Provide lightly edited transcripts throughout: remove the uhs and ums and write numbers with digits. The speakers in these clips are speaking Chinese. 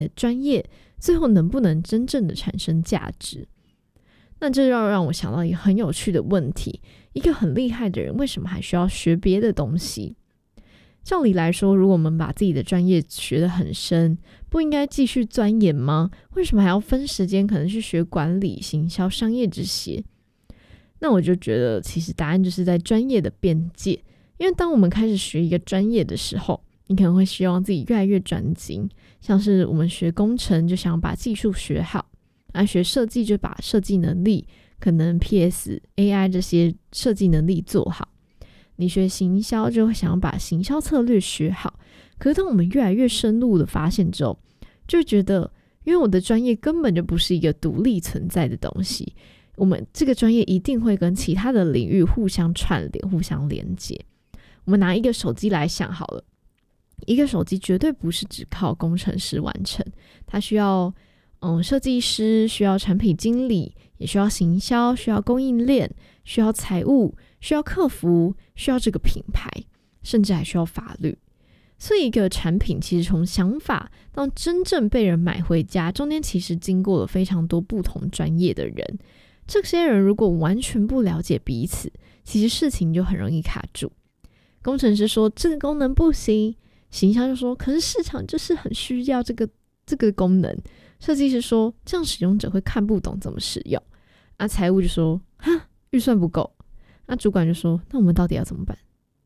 专业最后能不能真正的产生价值。那这让我想到一个很有趣的问题，一个很厉害的人为什么还需要学别的东西？照理来说，如果我们把自己的专业学得很深，不应该继续钻研吗？为什么还要分时间可能去学管理、行销、商业这些？那我就觉得其实答案就是在专业的边界。因为当我们开始学一个专业的时候，你可能会希望自己越来越专精，像是我们学工程就想把技术学好，学设计就把设计能力，可能 PS、AI 这些设计能力做好。你学行销就会想要把行销策略学好。可是当我们越来越深入的发现之后，就觉得因为我的专业根本就不是一个独立存在的东西，我们这个专业一定会跟其他的领域互相串联、互相连接。我们拿一个手机来想好了，一个手机绝对不是只靠工程师完成，它需要设计师，需要产品经理，也需要行销，需要供应链，需要财务，需要客服，需要这个品牌，甚至还需要法律。所以一个产品其实从想法到真正被人买回家，中间其实经过了非常多不同专业的人。这些人如果完全不了解彼此，其实事情就很容易卡住。工程师说这个功能不行，行销就说可是市场就是很需要这个功能，设计师说这样使用者会看不懂怎么使用，财务就说哈预算不够，主管就说那我们到底要怎么办？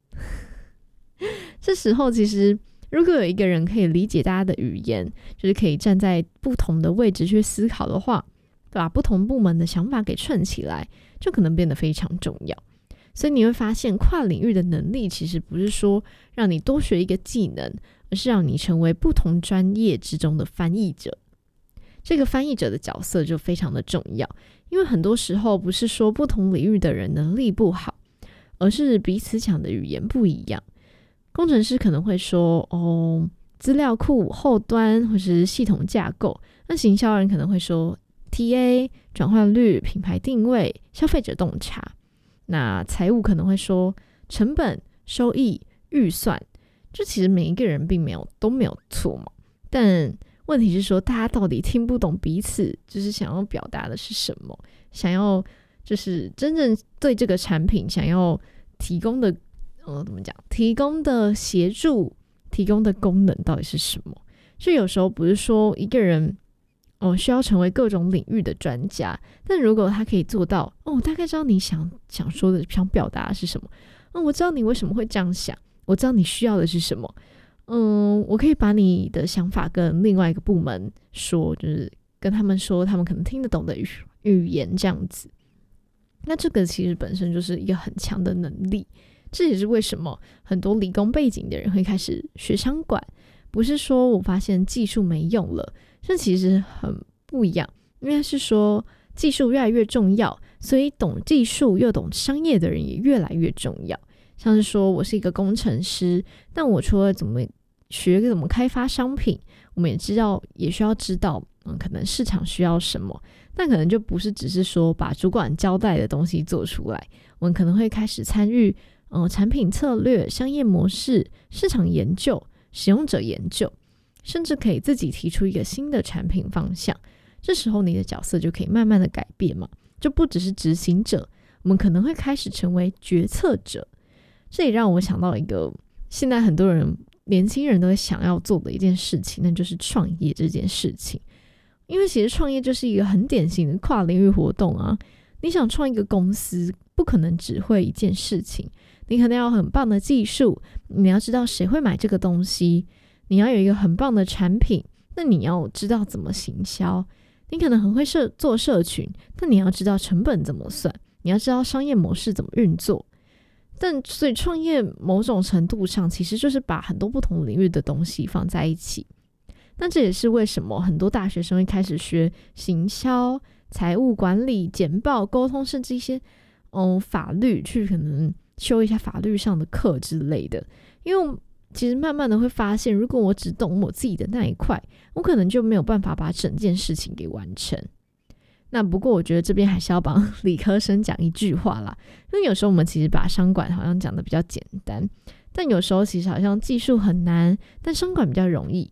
这时候其实如果有一个人可以理解大家的语言，就是可以站在不同的位置去思考的话，把不同部门的想法给串起来，就可能变得非常重要。所以你会发现跨领域的能力其实不是说让你多学一个技能，而是让你成为不同专业之中的翻译者。这个翻译者的角色就非常的重要，因为很多时候不是说不同领域的人能力不好，而是彼此讲的语言不一样。工程师可能会说资料库后端或是系统架构，那行销人可能会说 TA 转换率、品牌定位、消费者洞察，那财务可能会说成本、收益、预算。就其实每一个人都没有错嘛，但问题是说大家到底听不懂彼此就是想要表达的是什么，想要就是真正对这个产品想要提供的提供的协助、提供的功能到底是什么。就有时候不是说一个人需要成为各种领域的专家，但如果他可以做到我大概知道你想说的、想表达的是什么，我知道你为什么会这样想，我知道你需要的是什么，我可以把你的想法跟另外一个部门说，就是跟他们说他们可能听得懂的语言这样子。那这个其实本身就是一个很强的能力，这也是为什么很多理工背景的人会开始学商管。不是说我发现技术没用了，这其实很不一样，应该是说技术越来越重要，所以懂技术又懂商业的人也越来越重要。像是说我是一个工程师，但我除了怎么开发商品，我们也需要知道可能市场需要什么，但可能就不是只是说把主管交代的东西做出来，我们可能会开始参与产品策略、商业模式、市场研究、使用者研究，甚至可以自己提出一个新的产品方向。这时候你的角色就可以慢慢的改变嘛，就不只是执行者，我们可能会开始成为决策者。这也让我想到一个现在很多年轻人都会想要做的一件事情，那就是创业这件事情。因为其实创业就是一个很典型的跨领域活动啊，你想创一个公司，不可能只会一件事情，你可能要有很棒的技术，你要知道谁会买这个东西，你要有一个很棒的产品，那你要知道怎么行销，你可能很会做社群，但你要知道成本怎么算，你要知道商业模式怎么运作。但所以创业某种程度上其实就是把很多不同领域的东西放在一起。那这也是为什么很多大学生会开始学行销、财务管理、简报、沟通，甚至一些法律，去可能修一下法律上的课之类的。因为我其实慢慢的会发现，如果我只懂我自己的那一块，我可能就没有办法把整件事情给完成。那不过我觉得这边还是要帮理科生讲一句话啦，因为有时候我们其实把商管好像讲的比较简单，但有时候其实好像技术很难，但商管比较容易。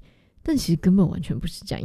但其实根本完全不是这样。